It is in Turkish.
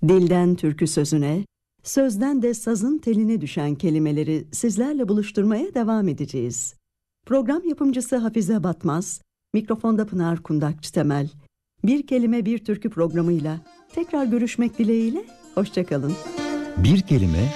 Dilden türkü sözüne, sözden de sazın teline düşen kelimeleri sizlerle buluşturmaya devam edeceğiz. Program yapımcısı Hafize Batmaz, mikrofonda Pınar Kundakçı Temel. Bir kelime bir türkü programıyla tekrar görüşmek dileğiyle, hoşça kalın. Bir kelime